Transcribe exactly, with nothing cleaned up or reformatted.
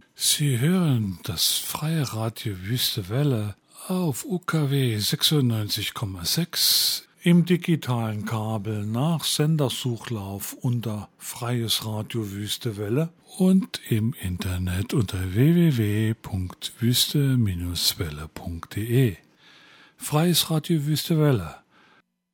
Sie hören das freie Radio Wüste Welle auf U K W sechsundneunzig Komma sechs im digitalen Kabel nach Sendersuchlauf unter Freies Radio Wüste Welle und im Internet unter w w w punkt wüste Bindestrich welle punkt de. Freies Radio Wüste Welle,